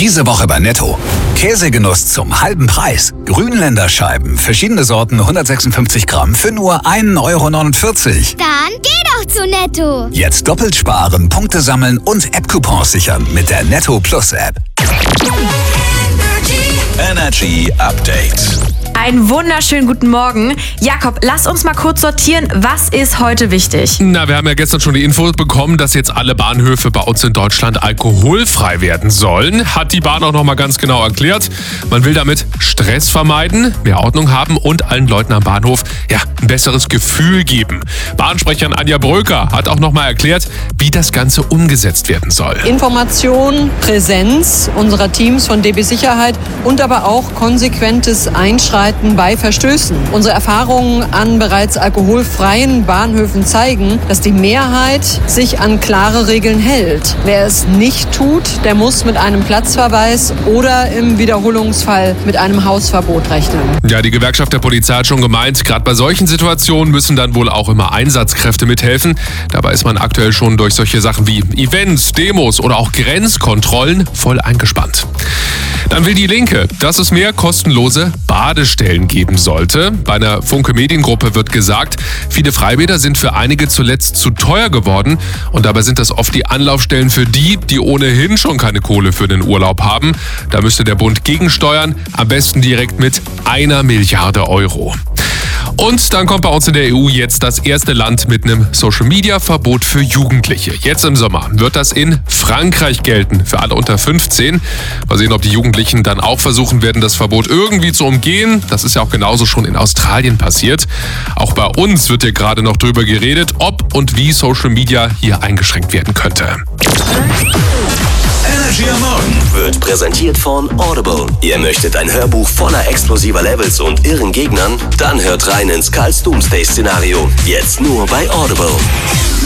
Diese Woche bei Netto. Käsegenuss zum halben Preis. Grünländerscheiben, verschiedene Sorten, 156 Gramm für nur 1,49 Euro. Dann geh doch zu Netto. Jetzt doppelt sparen, Punkte sammeln und App-Coupons sichern mit der Netto Plus App. Energy Update. Einen wunderschönen guten Morgen. Jakob, lass uns mal kurz sortieren, was ist heute wichtig? Na, wir haben ja gestern schon die Info bekommen, dass jetzt alle Bahnhöfe bei uns in Deutschland alkoholfrei werden sollen. Hat die Bahn auch nochmal ganz genau erklärt. Man will damit Stress vermeiden, mehr Ordnung haben und allen Leuten am Bahnhof ein besseres Gefühl geben. Bahnsprecherin Anja Bröker hat auch nochmal erklärt, wie das Ganze umgesetzt werden soll. Information, Präsenz unserer Teams von DB Sicherheit und aber auch konsequentes Einschreiten bei Verstößen. Unsere Erfahrungen an bereits alkoholfreien Bahnhöfen zeigen, dass die Mehrheit sich an klare Regeln hält. Wer es nicht tut, der muss mit einem Platzverweis oder im Wiederholungsfall mit einem Hausverbot rechnen. Ja, die Gewerkschaft der Polizei hat schon gemeint, gerade bei solchen Situationen müssen dann wohl auch immer Einsatzkräfte mithelfen. Dabei ist man aktuell schon durch solche Sachen wie Events, Demos oder auch Grenzkontrollen voll eingespannt. Dann will die Linke, dass es mehr kostenlose Badestellen geben sollte. Bei einer Funke Mediengruppe wird gesagt, viele Freibäder sind für einige zuletzt zu teuer geworden und dabei sind das oft die Anlaufstellen für die ohnehin schon keine Kohle für den Urlaub haben. Da müsste der Bund gegensteuern, am besten direkt mit 1 Milliarde Euro. Und dann kommt bei uns in der EU jetzt das erste Land mit einem Social-Media-Verbot für Jugendliche. Jetzt im Sommer wird das in Frankreich gelten, für alle unter 15. Mal sehen, ob die Jugendlichen dann auch versuchen werden, das Verbot irgendwie zu umgehen. Das ist ja auch genauso schon in Australien passiert. Auch bei uns wird hier gerade noch drüber geredet, ob und wie Social-Media hier eingeschränkt werden könnte. Energy am Morgen Wird präsentiert von Audible. Ihr möchtet ein Hörbuch voller explosiver Levels und irren Gegnern? Dann hört rein ins Karls Doomsday-Szenario. Jetzt nur bei Audible.